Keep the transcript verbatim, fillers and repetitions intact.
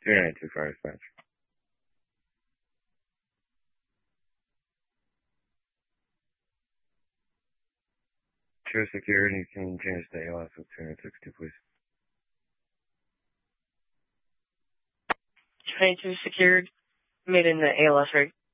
two nine two five dispatch. True security, can you change the A L S of two nine six two, please? two nine two secured, made in the A L S, right?